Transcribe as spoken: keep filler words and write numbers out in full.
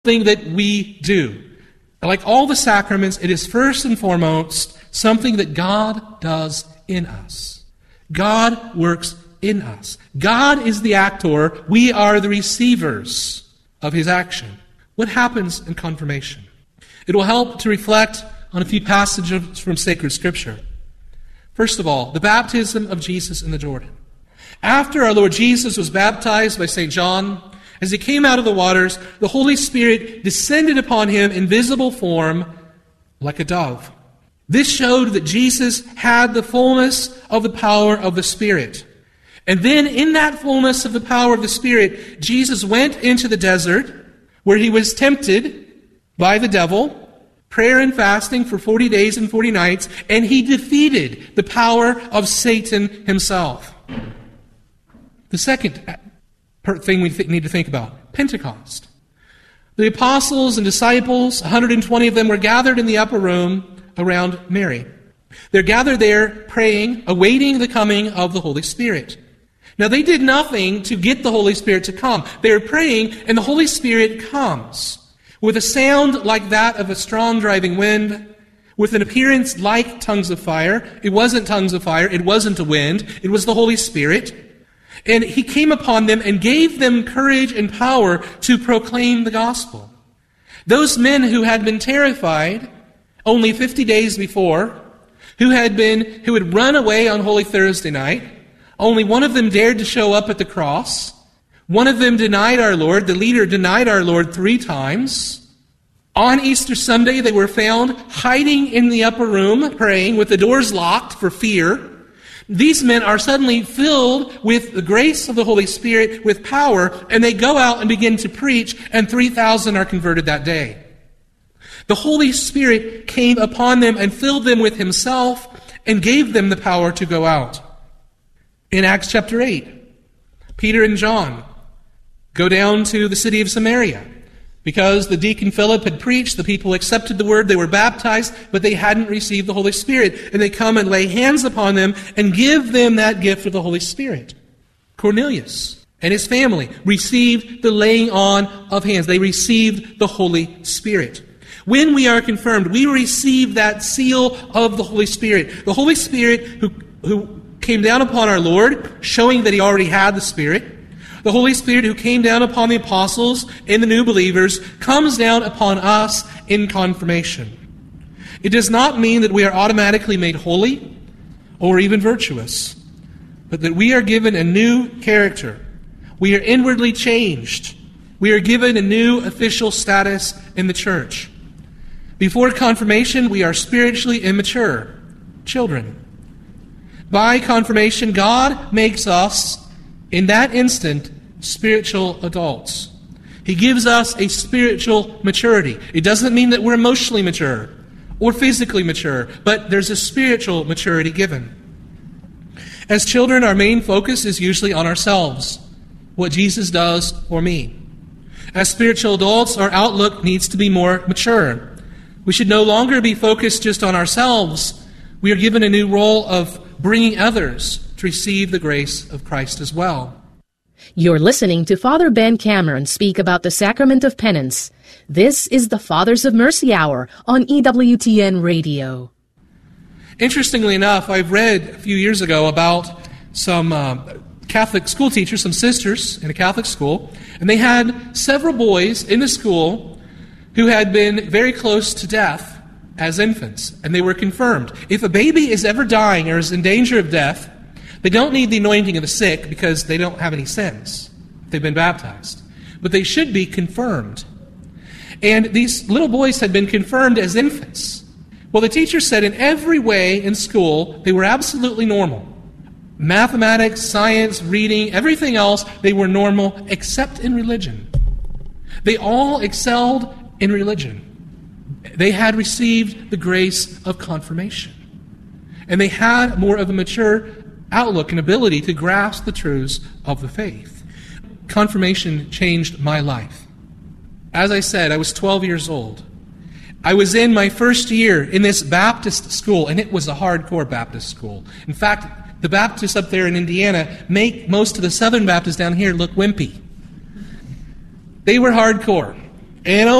thing that we do. Like all the sacraments, it is first and foremost something that God does in us. God works in us. God is the actor. We are the receivers of his action. What happens in confirmation? It will help to reflect on a few passages from sacred scripture. First of all, the baptism of Jesus in the Jordan. After our Lord Jesus was baptized by Saint John, as he came out of the waters, the Holy Spirit descended upon him in visible form like a dove. This showed that Jesus had the fullness of the power of the Spirit. And then in that fullness of the power of the Spirit, Jesus went into the desert where he was tempted by the devil, prayer and fasting for forty days and forty nights, and he defeated the power of Satan himself. The second thing we th- need to think about, Pentecost. The apostles and disciples, one hundred twenty of them, were gathered in the upper room around Mary. They're gathered there praying, awaiting the coming of the Holy Spirit. Now, they did nothing to get the Holy Spirit to come. They were praying, and the Holy Spirit comes with a sound like that of a strong driving wind, with an appearance like tongues of fire. It wasn't tongues of fire. It wasn't a wind. It was the Holy Spirit. And he came upon them and gave them courage and power to proclaim the gospel. Those men who had been terrified only fifty days before, who had been, who had run away on Holy Thursday night, only one of them dared to show up at the cross. One of them denied our Lord. The leader denied our Lord three times. On Easter Sunday, they were found hiding in the upper room, praying with the doors locked for fear. These men are suddenly filled with the grace of the Holy Spirit, with power, and they go out and begin to preach, and three thousand are converted that day. The Holy Spirit came upon them and filled them with himself and gave them the power to go out. In Acts chapter eight, Peter and John go down to the city of Samaria. Because the deacon Philip had preached, the people accepted the word, they were baptized, but they hadn't received the Holy Spirit. And they come and lay hands upon them and give them that gift of the Holy Spirit. Cornelius and his family received the laying on of hands. They received the Holy Spirit. When we are confirmed, we receive that seal of the Holy Spirit. The Holy Spirit who, who came down upon our Lord, showing that he already had the Spirit. The Holy Spirit who came down upon the apostles and the new believers comes down upon us in confirmation. It does not mean that we are automatically made holy or even virtuous, but that we are given a new character. We are inwardly changed. We are given a new official status in the church. Before confirmation, we are spiritually immature, children. By confirmation, God makes us, in that instant, spiritual adults. He gives us a spiritual maturity. It doesn't mean that we're emotionally mature or physically mature, but there's a spiritual maturity given. As children, our main focus is usually on ourselves, what Jesus does for me. As spiritual adults, our outlook needs to be more mature. We should no longer be focused just on ourselves. We are given a new role of bringing others to receive the grace of Christ as well. You're listening to Father Ben Cameron speak about the Sacrament of Penance. This is the Fathers of Mercy Hour on E W T N Radio. Interestingly enough, I've read a few years ago about some uh, Catholic school teachers, some sisters in a Catholic school, and they had several boys in the school who had been very close to death as infants, and they were confirmed. If a baby is ever dying or is in danger of death, they don't need the anointing of the sick because they don't have any sins. They've been baptized. But they should be confirmed. And these little boys had been confirmed as infants. Well, the teacher said in every way in school, they were absolutely normal. Mathematics, science, reading, everything else, they were normal except in religion. They all excelled in religion. They had received the grace of confirmation. And they had more of a mature outlook and ability to grasp the truths of the faith. Confirmation changed my life. As I said, I was twelve years old. I was in my first year in this Baptist school, and it was a hardcore Baptist school. In fact, the Baptists up there in Indiana make most of the Southern Baptists down here look wimpy. They were hardcore. And